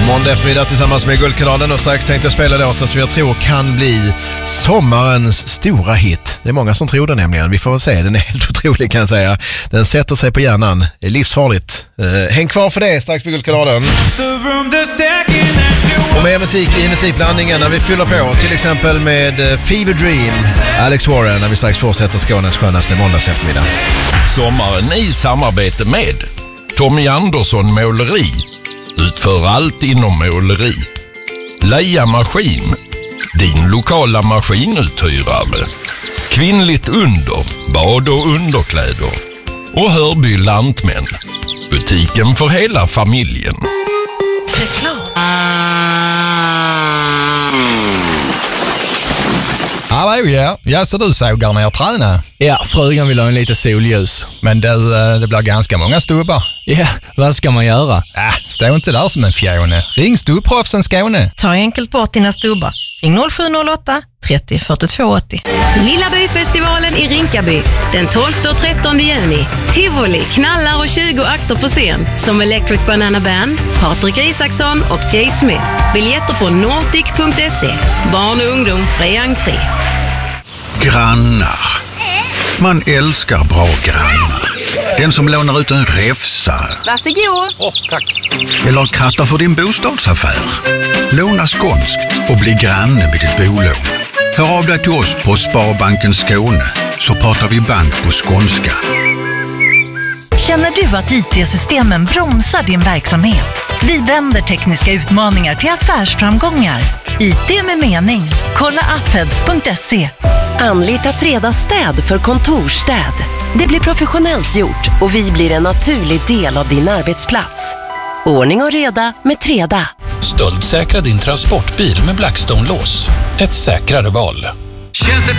Måndag eftermiddag tillsammans med Guldkanalen och strax tänkte jag spela låten som jag tror kan bli sommarens stora hit. Det är många som tror det nämligen. Vi får väl se, den är helt otrolig kan jag säga. Den sätter sig på hjärnan. Det är livsfarligt. Häng kvar för det strax på Guldkanalen. Och med musik i musikblandningen när vi fyller på, till exempel med Fever Dream, Alex Warren, när vi strax fortsätter Skånes skönaste måndags eftermiddag. Sommaren i samarbete med Tommy Andersson Måleri. Utför allt inom måleri. Leia Maskin, din lokala maskinuthyrare. Kvinnligt under, bad och underkläder. Och Hörby Lantmän, butiken för hela familjen. Hallå, ja, så du sågar ner träna? Ja, frugan vill ha en lite solljus. Men det blir ganska många stubbar. Ja, vad ska man göra? Stå inte där som en fjone. Ring Stubbproffsen Skåne. Ta enkelt bort dina stubbar. Ring 0708 30 42 80. Lilla byfestivalen i Rinkaby den 12 och 13 juni. Tivoli, knallar och 20 akter på scen som Electric Banana Band, Patrik Isaksson och Jay Smith. Biljetter på nordic.se. Barn och ungdom fri entré. Grannar. Man älskar bra grannar. Den som lånar ut en räfsa. Varsågod. Tack. Eller krattar för din bostadsaffär. Låna skånskt och bli granne med ditt bolån. Hör av dig till oss på Sparbanken Skåne så pratar vi bank på skånska. Känner du att IT-systemen bromsar din verksamhet? Vi vänder tekniska utmaningar till affärsframgångar. IT med mening. Kolla appheads.se. Anlita Treda städ för kontorstäd. Det blir professionellt gjort och vi blir en naturlig del av din arbetsplats. Ordning och reda med Treda. Stöldsäkra din transportbil med Blackstone-lås. Ett säkrare val. Känns det